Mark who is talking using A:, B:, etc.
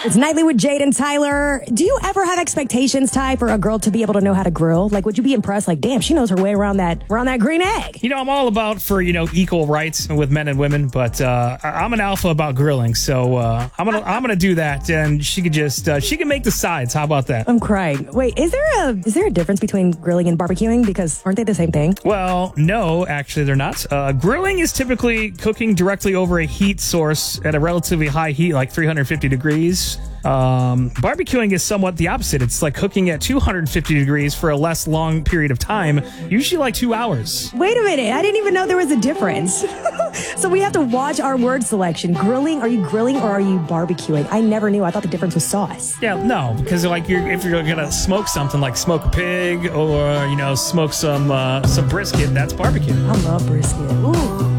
A: It's Nightly with Jade and Tyler. Do you ever have expectations, Ty, for a girl to be able to know how to grill? Like, would you be impressed? Like, damn, she knows her way around that green egg.
B: You know, I'm all about for, equal rights with men and women, but I'm an alpha about grilling, so I'm gonna do that, and she can make the sides. How about that?
A: I'm crying. Wait, is there a difference between grilling and barbecuing? Because aren't they the same thing?
B: Well, no, actually they're not. Grilling is typically cooking directly over a heat source at a relatively high heat, like 350 degrees. Barbecuing is somewhat the opposite. It's like cooking at 250 degrees for a less long period of time, usually like 2 hours.
A: Wait a minute. I didn't even know there was a difference. So we have to watch our word selection. Grilling, are you grilling or are you barbecuing? I never knew. I thought the difference was sauce.
B: Yeah, no, because if you're gonna smoke something like smoke a pig or smoke some brisket, that's barbecue.
A: I love brisket. Ooh.